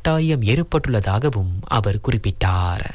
கட்டாயம் ஏற்பட்டுள்ளதாகவும் அவர் குறிப்பிட்டார்.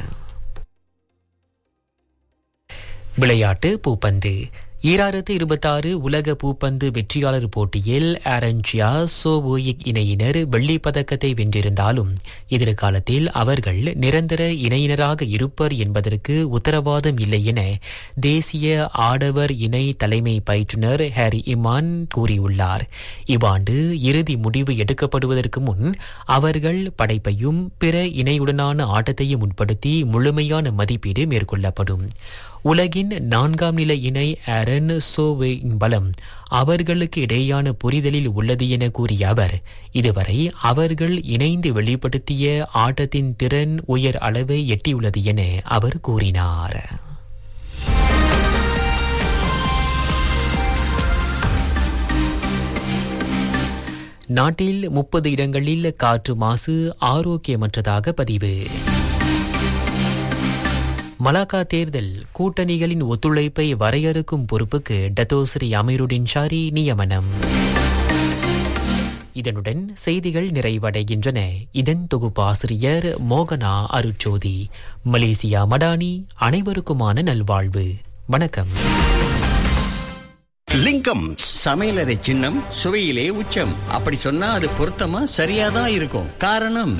விளையாட்டு பூப்பந்து 2026 உலக பூப்பந்து வெற்றியாளர் போட்டியில் ஆரன்ஜியா சோவோயிக் இணையினர் வெள்ளிப் பதக்கத்தை வென்றிருந்தாலும் எதிர்காலத்தில் அவர்கள் நிரந்தர இணையினராக இருப்பர் என்பதற்கு உத்தரவாதம் இல்லை என தேசிய ஆடவர் இணை தலைமை பயிற்றுனர் ஹாரி இமான் கூறியுள்ளார். இவ்வாண்டு இறுதி முடிவு எடுக்கப்படுவதற்கு முன் அவர்கள் படைப்பையும் பிற இணையுடனான ஆட்டத்தையும் உட்படுத்தி முழுமையான மதிப்பீடு மேற்கொள்ளப்படும். உலகின் 4ஆம் நிலை இணை ஆரன் சோவேயின் பலம் அவர்களுக்கு இடையேயான புரிதலில் உள்ளது என கூறிய அவர், இதுவரை அவர்கள் இணைந்து வெளிப்படுத்திய ஆட்டத்தின் திறன் உயர் அளவை எட்டியுள்ளது என அவர் கூறினார். நாட்டில் 30 இடங்களில் காற்று மாசு ஆரோக்கியமற்றதாக பதிவு. மலாக்கா தேர்தல் கூட்டணிகளின் ஒத்துழைப்பை வரையறுக்கும் பொறுப்புக்கு டத்தோஸ்ரீ அமீருடின் ஷாரி நியமனம். இதனுடன் செய்திகள் நிறைவடைகின்றன. இதன் தொகுப்பாசிரியர் மோகனா அருட்சோதி. மலேசியா மடானி. அனைவருக்குமான நல்வாழ்வு. வணக்கம். லிங்கம் சமையலறை சின்னம் சுவையிலே உச்சம். அப்படி சொன்னா அது பொருத்தமா சரியாதான் இருக்கும். காரணம்